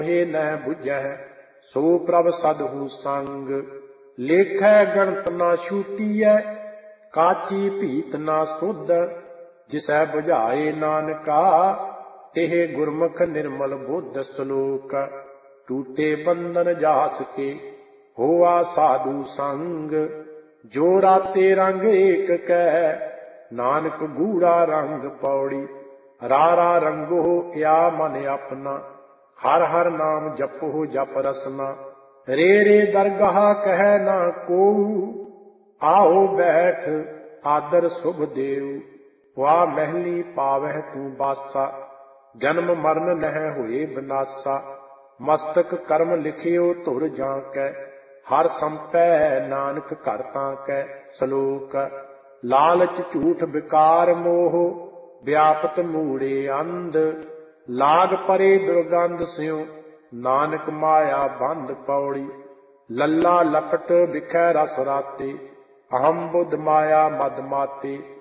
हे न बुझै सो प्रभ सदहु संग। लेखै गणत न छूटीਐ काची भीत न सुध। जिसै बुझाए नानका तेह गुरमुख निर्मल बुद्ध। श्लोक टूटे बंधन जास के होआ साधु संग। जो राते रंग एक कै नानक गूढ़ा रंग पौड़ी। रारा रंगो या मन अपना हर हर नाम जपो जप रसना। रे रे दरगाह कह ना को आओ बैठ आदर शुभ देव। वाह महली पावह तू बासा जन्म मरण नह हुए बिनासा। मस्तक कर्म लिखियो धुर जाकै हर संपै नानक घर ताकै। श्लोक लालच झूठ विकार मोह व्यापत मूढ़े अंध। लाग परे दुर्गंध स्यों नानक माया बंद। पौड़ी लल्ला लपट बिखै रस राते अहम बुद्ध माया मद माते।